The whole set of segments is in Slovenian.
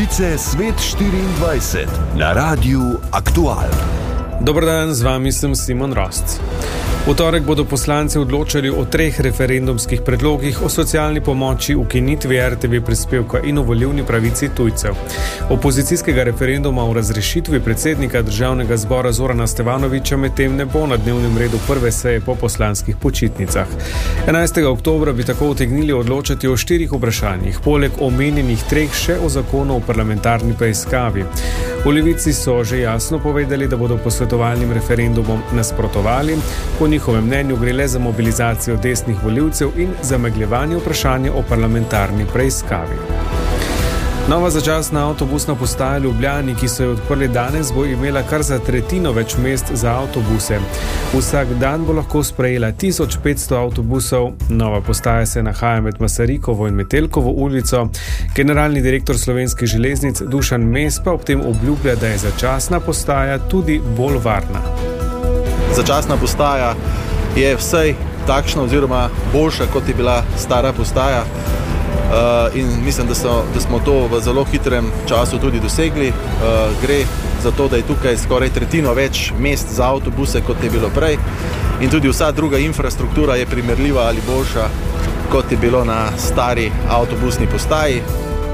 Novice Svet 24 na Radiu Aktual. Dober dan, z vami sem Simon Rost. V torek bodo poslanci odločali o 3 referendumskih predlogih o socialni pomoči, ukinitvi RTV prispevka in o volilni pravici tujcev. Opozicijskega referenduma o razrešitvi predsednika Državnega zbora Zorana Stevanovića medtem ne bo na dnevnem redu prve seje po poslanskih počitnicah. 11. oktobra bi tako utegnili odločati o 4 vprašanjih, poleg omenjenih 3 še o zakonu o parlamentarni preiskavi. V Levici so že jasno povedali, da bodo posvetovalnim referendumom nasprotovali. Po njihovem mnenju gre le za mobilizacijo desnih volivcev in zamegljevanje vprašanja o parlamentarni preiskavi. Nova začasna avtobusna postaja v Ljubljani, ki so jo odprli danes, bo imela kar za tretjino več mest za avtobuse. Vsak dan bo lahko sprejela 1500 avtobusov. Nova postaja se nahaja med Masarikovo in Metelkovo ulico. Generalni direktor Slovenskih železnic Dušan Mes pa ob tem obljublja, da je začasna postaja tudi bolj varna. Začasna postaja je vsaj takšna oziroma boljša, kot je bila stara postaja. In mislim, da smo to v zelo hitrem času tudi dosegli. Gre za to, da je tukaj skoraj tretjino več mest za avtobuse, kot je bilo prej. In tudi vsa druga infrastruktura je primerljiva ali boljša, kot je bilo na stari avtobusni postaji.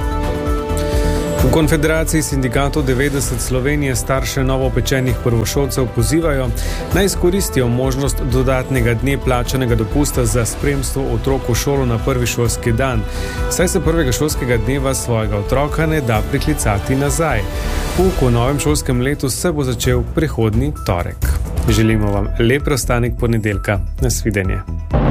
V Konfederaciji sindikatov 90 Slovenije starše novopečenih prvošolcev pozivajo, naj izkoristijo možnost dodatnega dne plačanega dopusta za spremstvo otrok v šolo na prvi šolski dan, saj se prvega šolskega dneva svojega otroka ne da priklicati nazaj. Pouk v novem šolskem letu se bo začel prihodnji torek. Želimo vam lep preostanek ponedeljka. Nasvidenje.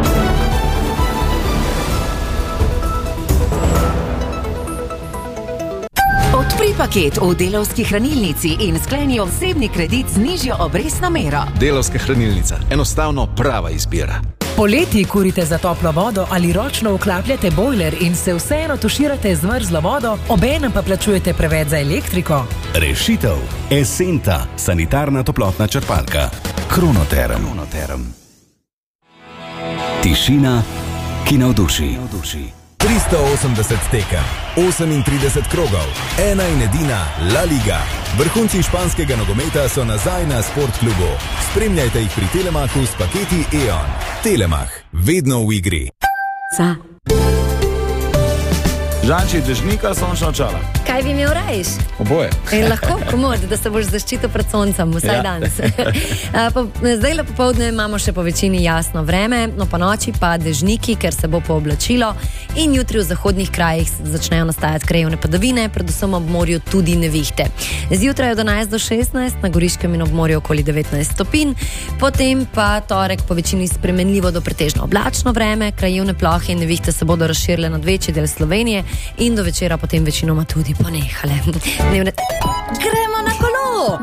Odpri paket v Delavski hranilnici in skleni osebni kredit z nižjo obrestno mero. Delavska hranilnica. Enostavno prava izbira. Poleti kurite za toplo vodo ali ročno vklapljate bojler in se vseeno tuširate z mrzlo vodo, obenem pa plačujete preveč za elektriko? Rešitev. Esenta. Sanitarna toplotna črpalka. Kronoterm. Tišina, ki navduši. 380 tekem, 38 krogov, ena in edina La Liga. Vrhunci španskega nogometa so nazaj na Sportklubu. Spremljajte jih pri Telemachu s paketi E.ON. Telemach, vedno v igri. Žanči, dežnika, sončna očala. Kaj bi imel rajš? Oboje. Lahko komod, da se boš zaščitil pred soncem, vsaj danes. Zdaj le popoldne imamo še po večini jasno vreme, no po noči pa dežniki, ker se bo pooblačilo in jutri v zahodnih krajih začnejo nastajati krajevne padavine, predvsem ob morju tudi nevihte. Zjutraj od 11 do 16, na Goriškem in ob morju okoli 19 stopinj, potem pa torek po večini spremenljivo do pretežno oblačno vreme, krajevne plohe in nevihte se bodo razširile nad večji del Slovenije in do večera potem večinoma tudi ponehale. Gremo na kolo!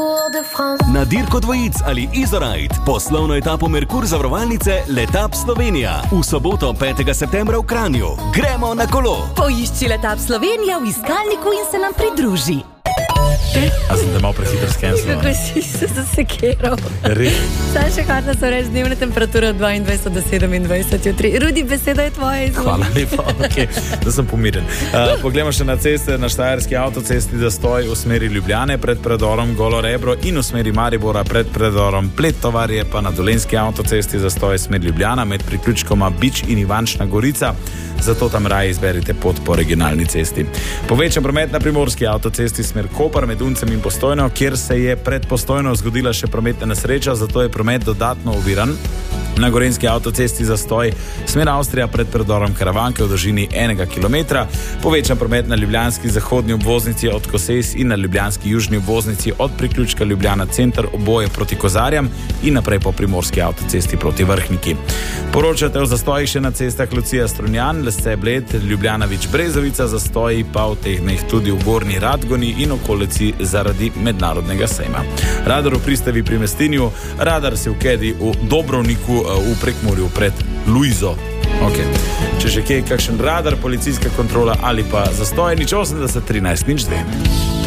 Na dirko dvojic ali Izorajt, poslovno etapo Merkur zavarovalnice Letap Slovenija. V soboto 5. septembra v Kranju. Gremo na kolo! Poišči Letap Slovenija v iskalniku in se nam pridruži. A sem te malo prehitro skensil. Kako si se zasekiral. Saj še hvala so reči, dnevna temperatura 22 do 27 jutri. Rudi, beseda je tvoja. Hvala lepa, da sem pomiren. Poglejmo še na ceste, na Štajerski avtocesti zastoj v smeri Ljubljane pred predorom Golo Rebro in v smeri Maribora pred predorom Plet-Tovarje, pa na Dolenjski avtocesti zastoj smer Ljubljana med priključkoma Bič in Ivančna Gorica. Zato tam raje izberite pot po regionalni cesti. Povečan promet na Primorski avtocesti smer Koper med Uncem in Postojno, kjer se je pred Postojno zgodila še prometna nesreča, zato je promet dodatno oviran. Na Gorenjski avtocesti zastoj smer Avstrija pred predorom Karavanke v dolžini 1 kilometra, povečan promet na ljubljanski zahodni obvoznici od Koses in na ljubljanski južni obvoznici od priključka Ljubljana center oboje proti Kozarjam in naprej po Primorski avtocesti proti Vrhniki. Poročate o zastojih še na cestah Lucija Strunjan, Lesce Bled, Ljubljana Vič-Brezovica, zastoji pa v teh dneh tudi v Gornji Radgoni in okolici zaradi mednarodnega sejma. Radar v pristavi pri Mestinju, radar se v Kedi v Dobrovniku v Prekmurju pred Luizo. Če že kakšen radar, policijska kontrola ali pa zastoj, nič 80 13 02.